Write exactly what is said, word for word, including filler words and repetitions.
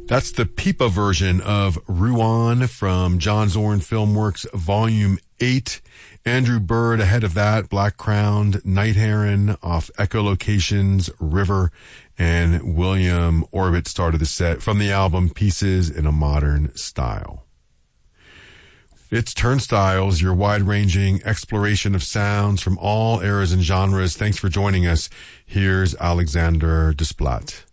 That's the Pipa version of Ruan from John Zorn Filmworks Volume eight. Andrew Bird ahead of that, Black Crowned, Night Heron off Echolocations, River, and William Orbit started the set from the album Pieces in a Modern Style. It's Turnstiles, your wide-ranging exploration of sounds from all eras and genres. Thanks for joining us. Here's Alexander Desplat.